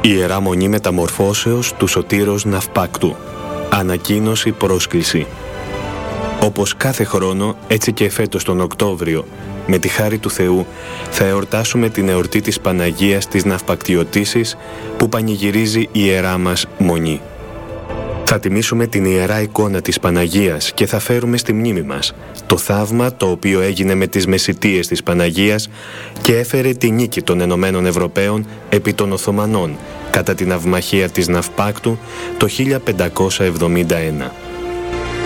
Ιερά Μονή Μεταμορφώσεως του Σωτήρος Ναυπάκτου. Ανακοίνωση πρόσκληση. Όπως κάθε χρόνο, έτσι και φέτος τον Οκτώβριο, με τη χάρη του Θεού, θα εορτάσουμε την εορτή της Παναγίας της Ναυπακτιωτίσης που πανηγυρίζει η Ιερά μας Μονή. Θα τιμήσουμε την Ιερά Εικόνα της Παναγίας και θα φέρουμε στη μνήμη μας το θαύμα το οποίο έγινε με τις μεσιτείες της Παναγίας και έφερε τη νίκη των Ενωμένων Ευρωπαίων επί των Οθωμανών κατά την αυμαχία της Ναυπάκτου το 1571.